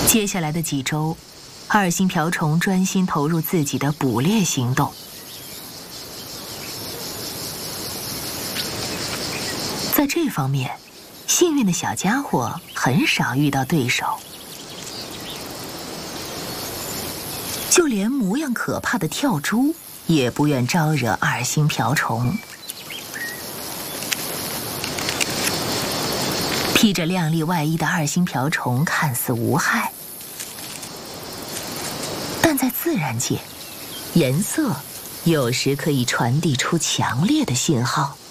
接下来的几周，二星瓢虫专心投入自己的捕猎行动。在这方面，幸运的小家伙很少遇到对手，就连模样可怕的跳蛛也不愿招惹二星瓢虫。披着亮丽外衣的二星瓢虫看似无害，但在自然界，颜色有时可以传递出强烈的信号。